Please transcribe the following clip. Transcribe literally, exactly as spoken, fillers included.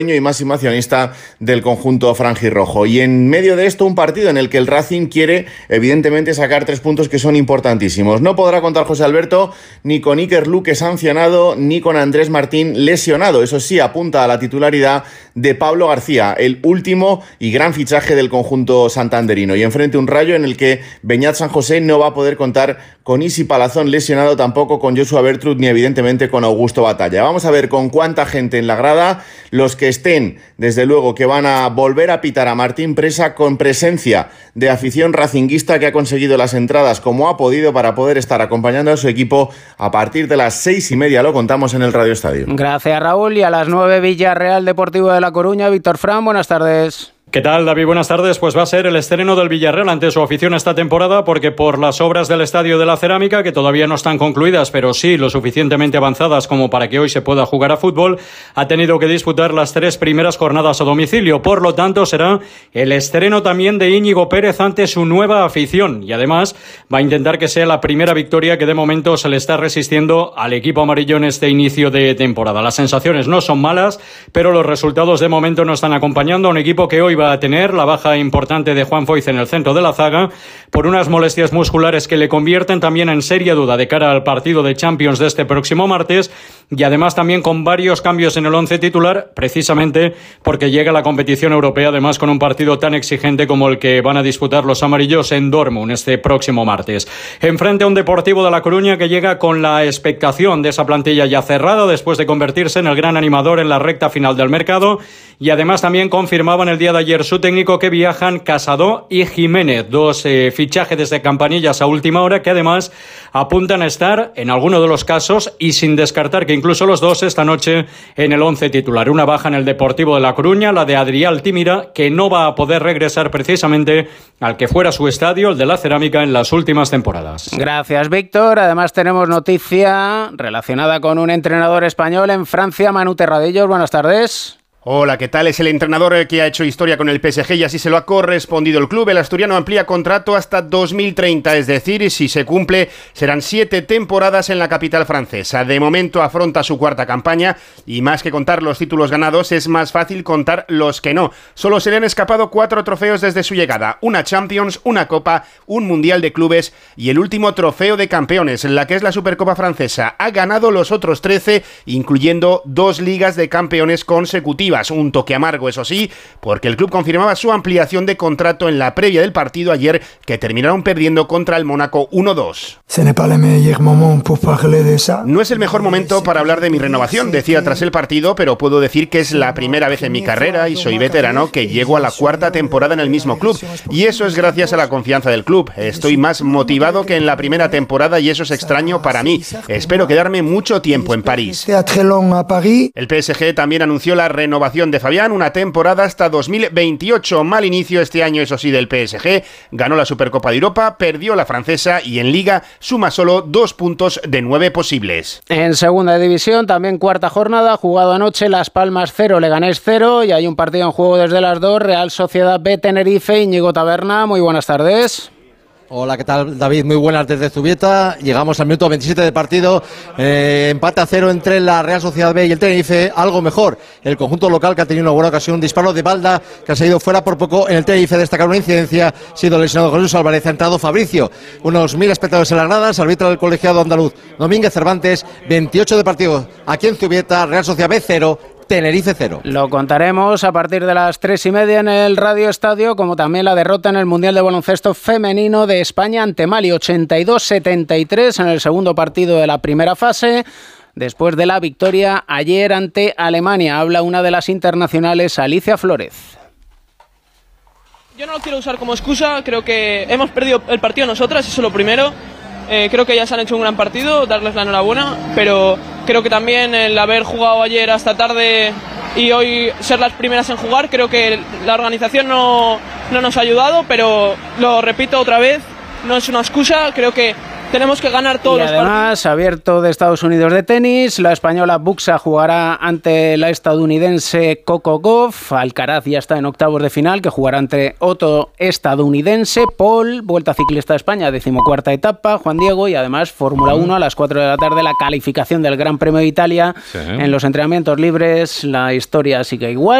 y máximo accionista del conjunto franjirrojo. Y en medio de esto, un partido en el que el Racing quiere, evidentemente, sacar tres puntos que son importantísimos. No podrá contar José Alberto ni con Iker Luque sancionado, ni con Andrés Martín lesionado. Eso sí, apunta a la titularidad de Pablo García, el último y gran fichaje del conjunto santanderino. Y enfrente un Rayo en el que Beñat San José no va a poder contar con Isi Palazón lesionado, tampoco con Joshua Bertrud, ni evidentemente con Augusto Batalla. Vamos a ver con cuánta gente en la grada, los que estén, desde luego que van a volver a pitar a Martín Presa, con presencia de afición racinguista que ha conseguido las entradas como ha podido para poder estar acompañando a su equipo a partir de las seis y media. Lo contamos en el Radio Estadio. Gracias, Raúl. Y a las nueve, Villarreal Deportivo de La Coruña. Víctor Fran, buenas tardes. ¿Qué tal, David? Buenas tardes. Pues va a ser el estreno del Villarreal ante su afición esta temporada, porque por las obras del Estadio de la Cerámica, que todavía no están concluidas, pero sí lo suficientemente avanzadas como para que hoy se pueda jugar a fútbol, ha tenido que disputar las tres primeras jornadas a domicilio. Por lo tanto, será el estreno también de Íñigo Pérez ante su nueva afición. Y además va a intentar que sea la primera victoria que de momento se le está resistiendo al equipo amarillo en este inicio de temporada. Las sensaciones no son malas, pero los resultados de momento no están acompañando a un equipo que hoy va a tener la baja importante de Juan Foyz en el centro de la zaga por unas molestias musculares que le convierten también en seria duda de cara al partido de Champions de este próximo martes, y además también con varios cambios en el once titular, precisamente porque llega la competición europea, además con un partido tan exigente como el que van a disputar los amarillos en Dortmund este próximo martes. Enfrente a un Deportivo de La Coruña que llega con la expectación de esa plantilla ya cerrada después de convertirse en el gran animador en la recta final del mercado, y además también confirmaban el día de ayer su técnico que viajan Casado y Jiménez, dos eh, fichajes desde campanillas a última hora que además apuntan a estar en alguno de los casos, y sin descartar que incluso los dos esta noche en el once titular. Una baja en el Deportivo de La Coruña, la de Adrián Altimira, que no va a poder regresar precisamente al que fuera su estadio, el de la Cerámica, en las últimas temporadas. Gracias, Víctor. Además tenemos noticia relacionada con un entrenador español en Francia, Manu Terradillos. Buenas tardes. Hola, ¿qué tal? Es el entrenador que ha hecho historia con el P S G y así se lo ha correspondido el club. El asturiano amplía contrato hasta dos mil treinta, es decir, si se cumple, serán siete temporadas en la capital francesa. De momento afronta su cuarta campaña y más que contar los títulos ganados, es más fácil contar los que no. Solo se le han escapado cuatro trofeos desde su llegada: una Champions, una Copa, un Mundial de Clubes y el último trofeo de campeones, la que es la Supercopa francesa. Ha ganado los otros trece, incluyendo dos ligas de campeones consecutivas. Un toque amargo, eso sí, porque el club confirmaba su ampliación de contrato en la previa del partido ayer, que terminaron perdiendo contra el Mónaco uno dos. No es el mejor momento para hablar de mi renovación, decía tras el partido, pero puedo decir que es la primera vez en mi carrera y soy veterano que llego a la cuarta temporada en el mismo club, y eso es gracias a la confianza del club. Estoy más motivado que en la primera temporada y eso es extraño para mí. Espero quedarme mucho tiempo en París. El P S G también anunció la renovación de Fabián, una temporada hasta dos mil veintiocho. Mal inicio este año, eso sí, del P S G. Ganó la Supercopa de Europa, perdió la francesa y en Liga suma solo dos puntos de nueve posibles. En segunda división, también cuarta jornada, jugado anoche, Las Palmas cero, Leganés cero, y hay un partido en juego desde las dos, Real Sociedad B, Tenerife. Íñigo Taberna, muy buenas tardes. Hola, ¿qué tal, David? Muy buenas desde Zubieta. Llegamos al minuto veintisiete de partido. Eh, empate a cero entre la Real Sociedad B y el Tenerife. Algo mejor el conjunto local, que ha tenido una buena ocasión. Un disparo de Balda que ha salido fuera por poco. En el Tenerife destacar una incidencia. Ha sido lesionado Jesús Álvarez. Ha entrado Fabricio. Unos mil espectadores en las gradas. Arbitra del colegiado andaluz Domínguez Cervantes. veintiocho de partido aquí en Zubieta. Real Sociedad B cero. Tenerife cero. Lo contaremos a partir de las tres y media en el Radio Estadio, como también la derrota en el Mundial de Baloncesto Femenino de España ante Mali, ochenta y dos setenta y tres en el segundo partido de la primera fase, después de la victoria ayer ante Alemania. Habla una de las internacionales, Alicia Flórez. Yo no lo quiero usar como excusa, creo que hemos perdido el partido nosotras, eso es lo primero. Eh, creo que ya se han hecho un gran partido, darles la enhorabuena, pero creo que también el haber jugado ayer hasta tarde y hoy ser las primeras en jugar, creo que la organización no, no nos ha ayudado, pero lo repito otra vez, no es una excusa, creo que tenemos que ganar todos y los además, partidos. abierto de Estados Unidos de tenis, la española Buxa jugará ante la estadounidense Coco Gauff. Alcaraz ya está en octavos de final, que jugará ante otro estadounidense, Paul. Vuelta Ciclista de España, decimocuarta etapa, Juan Diego, y además Fórmula uno a las cuatro de la tarde, la calificación del Gran Premio de Italia. Sí. En los entrenamientos libres la historia sigue igual.